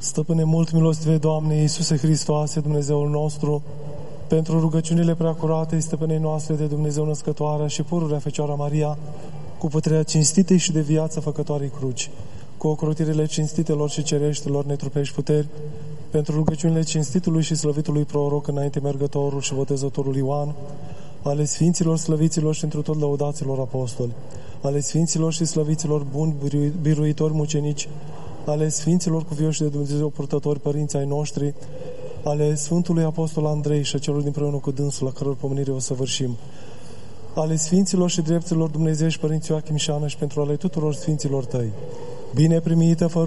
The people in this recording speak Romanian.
Stăpâne mult milostive, Doamne, Iisuse Hristoase, Dumnezeul nostru, pentru rugăciunile preacurate, stăpânei noastre de Dumnezeu născătoarea și pururea Fecioara Maria, cu puterea cinstitei și de viață făcătoarei cruci, cu ocrotirile cinstitelor și cereștilor netrupești puteri, pentru rugăciunile cinstitului și slăvitului proroc înainte mergătorul și botezătorul Ioan, ale sfinților, slăviților și întru tot lăudaților apostoli, ale sfinților și slăviților buni, biruitori mucenici, ale sfinților cuvioși de Dumnezeu purtători, părinții ai noștri, ale Sfântului Apostol Andrei și a celor dinpreună cu dânsul, la căror pomenire o săvârșim, ale sfinților și dreptilor dumnezeiești, părinții Ioachim și Ana, și pentru ale tuturor sfinților tăi. Bine primită, fără